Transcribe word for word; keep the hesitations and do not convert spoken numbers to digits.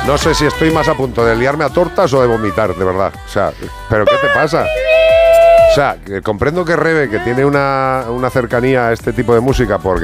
No sé si estoy más a punto de liarme a tortas o de vomitar, de verdad. O sea, ¿pero qué te pasa? O sea, que comprendo que Rebe, que tiene una, una cercanía a este tipo de música, porque